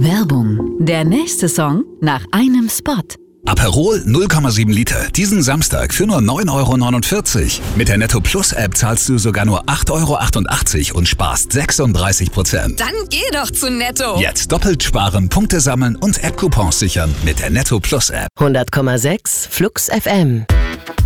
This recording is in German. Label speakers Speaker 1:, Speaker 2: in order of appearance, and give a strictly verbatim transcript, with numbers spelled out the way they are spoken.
Speaker 1: Werbung. Der nächste Song nach einem Spot.
Speaker 2: Aperol null Komma sieben Liter, diesen Samstag für nur neun Euro neunundvierzig. Mit der Netto Plus App zahlst du sogar nur acht Euro achtundachtzig und sparst sechsunddreißig Prozent.
Speaker 3: Dann geh doch zu Netto.
Speaker 2: Jetzt doppelt sparen, Punkte sammeln und App-Coupons sichern mit der Netto Plus App.
Speaker 4: hundert Komma sechs Flux F M